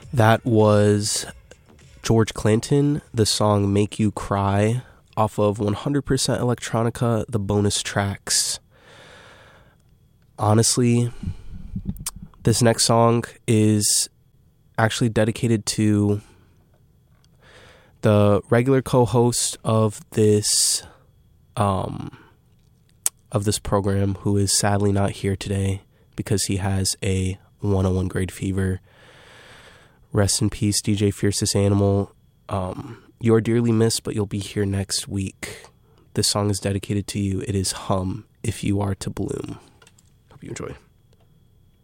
That was George Clinton, the song Make You Cry, off of 100% Electronica, the bonus tracks. Honestly, this next song is actually dedicated to the regular co-host of this program, who is sadly not here today because he has a 101 grade fever. Rest in peace, DJ Fiercest Animal. You're dearly missed, but you'll be here next week. This song is dedicated to you. It is Hum, If You Are to Bloom. Hope you enjoy.